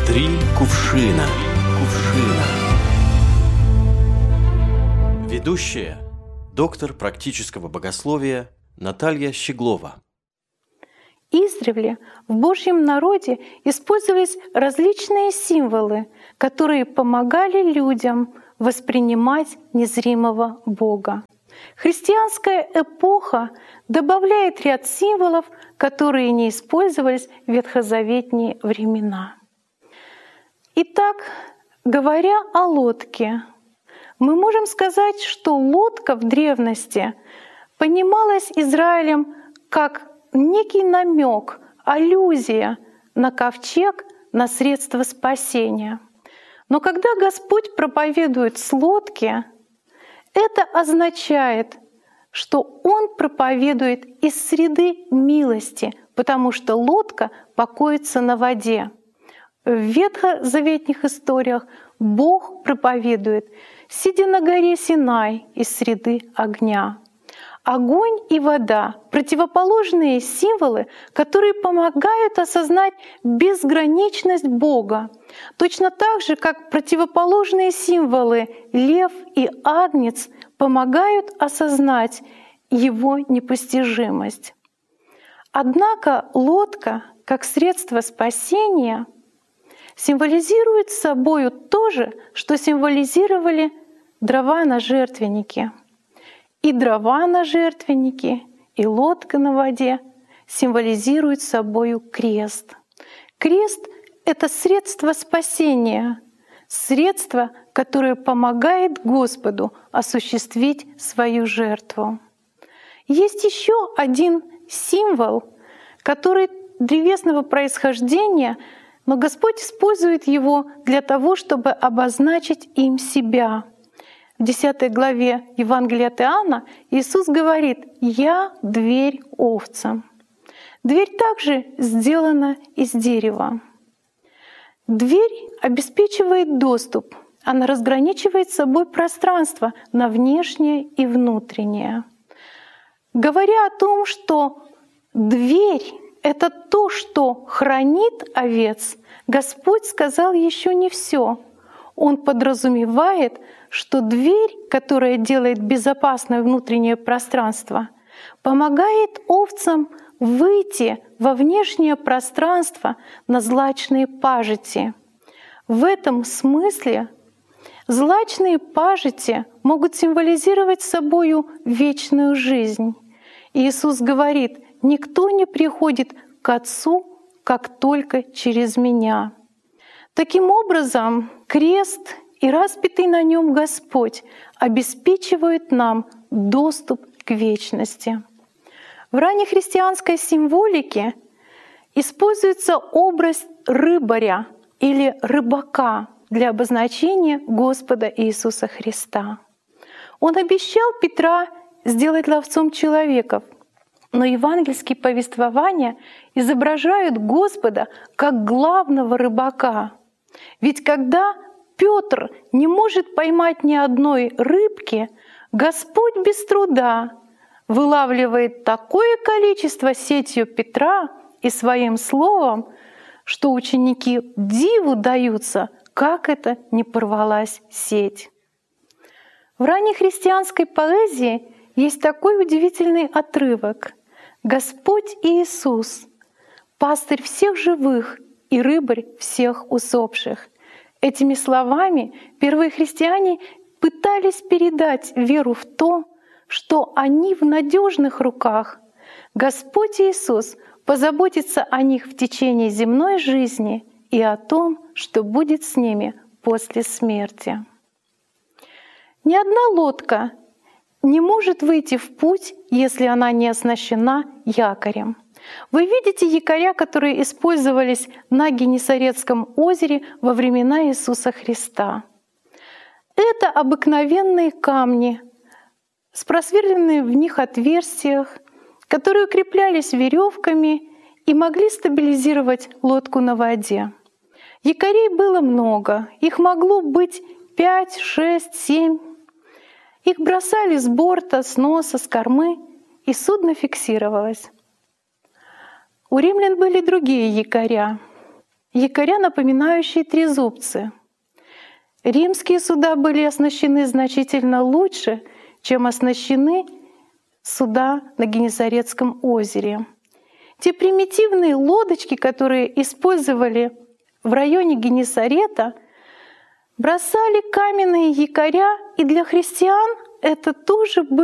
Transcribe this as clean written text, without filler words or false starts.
Три кувшина. Ведущая, доктор практического богословия Наталья Щеглова. Издревле в Божьем народе использовались различные символы, которые помогали людям воспринимать незримого Бога. Христианская эпоха добавляет ряд символов, которые не использовались в ветхозаветные времена. Итак, говоря о лодке, мы можем сказать, что лодка в древности понималась Израилем как некий намек, аллюзия на ковчег, на средство спасения. Но когда Господь проповедует с лодки, это означает, что Он проповедует из среды милости, потому что лодка покоится на воде. В ветхозаветных историях Бог проповедует, сидя на горе Синай из среды огня. Огонь и вода — противоположные символы, которые помогают осознать безграничность Бога. Точно так же, как противоположные символы лев и агнец помогают осознать Его непостижимость. Однако лодка, как средство спасения, символизирует собою то же, что символизировали дрова на жертвеннике. И дрова на жертвеннике, и лодка на воде символизируют собою крест. Крест — это средство спасения, средство, которое помогает Господу осуществить свою жертву. Есть еще один символ, который древесного происхождения, но Господь использует его для того, чтобы обозначить им себя. В 10 главе Евангелия от Иоанна Иисус говорит: «Я дверь овцам». Дверь также сделана из дерева. Дверь обеспечивает доступ, она разграничивает собой пространство на внешнее и внутреннее. Говоря о том, что дверь — это то, что хранит овец, Господь сказал еще не все. Он подразумевает, что дверь, которая делает безопасное внутреннее пространство, помогает овцам выйти во внешнее пространство на злачные пажити. В этом смысле злачные пажити могут символизировать собою вечную жизнь. Иисус говорит: «Никто не приходит к Отцу, как только через Меня». Таким образом, крест и распятый на нем Господь обеспечивают нам доступ к вечности. В раннехристианской символике используется образ рыбаря или рыбака для обозначения Господа Иисуса Христа. Он обещал Петра сделать ловцом человеков, но евангельские повествования изображают Господа как главного рыбака. Ведь когда Петр не может поймать ни одной рыбки, Господь без труда вылавливает такое количество сетью Петра и своим словом, что ученики диву даются, как это не порвалась сеть. В раннехристианской поэзии есть такой удивительный отрывок: «Господь Иисус, пастырь всех живых и рыбарь всех усопших». Этими словами первые христиане пытались передать веру в то, что они в надежных руках. Господь Иисус позаботится о них в течение земной жизни и о том, что будет с ними после смерти. Ни одна лодка не может выйти в путь, если она не оснащена якорем. Вы видите якоря, которые использовались на Генесарецком озере во времена Иисуса Христа. Это обыкновенные камни с просверленными в них отверстиях, которые укреплялись веревками и могли стабилизировать лодку на воде. Якорей было много, их могло быть 5, 6, 7. Их бросали с борта, с носа, с кормы, и судно фиксировалось. У римлян были другие якоря. якоря, напоминающие трезубцы. Римские суда были оснащены значительно лучше, чем оснащены суда на Генесарецком озере. Те примитивные лодочки, которые использовали в районе Генесарета, бросали каменные якоря, и для христиан это тоже